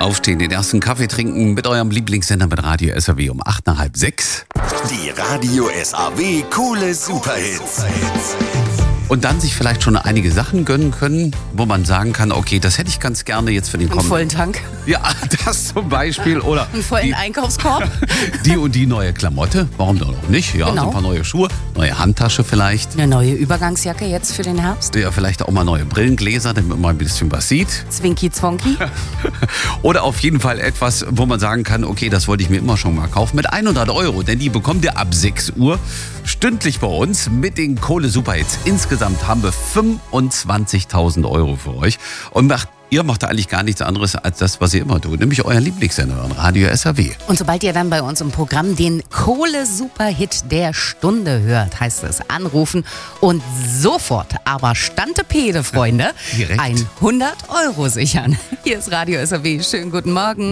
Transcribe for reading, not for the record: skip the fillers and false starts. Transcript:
Aufstehen, den ersten Kaffee trinken mit eurem Lieblingssender mit Radio SAW um 8 nach halb 6. Die Radio SAW coole Superhits. Und dann sich vielleicht schon einige Sachen gönnen können, wo man sagen kann, okay, das hätte ich ganz gerne jetzt für den Einen vollen kommenden... Tank, Ja, das zum Beispiel. Oder einen vollen Einkaufskorb. die und die neue Klamotte. Warum doch noch nicht? Ja, Genau. so ein paar neue Schuhe, neue Handtasche vielleicht. Eine neue Übergangsjacke jetzt für den Herbst. Ja, vielleicht auch mal neue Brillengläser, damit man mal ein bisschen was sieht. Zwinki Zwonki. Oder auf jeden Fall etwas, wo man sagen kann, okay, das wollte ich mir immer schon mal kaufen, mit 100 €. Denn die bekommt ihr ab 6 Uhr stündlich bei uns mit den Kohle-Superhits. Insgesamt haben wir 25.000 € für euch. Und ihr macht da eigentlich gar nichts anderes als das, was ihr immer tut, nämlich euer Lieblingssender, Radio SAW. Und sobald ihr dann bei uns im Programm den Kohle-Superhit der Stunde hört, heißt es anrufen und sofort, aber Stantepede, Freunde, Direkt. 100 € sichern. Hier ist Radio SAW. Schönen guten Morgen.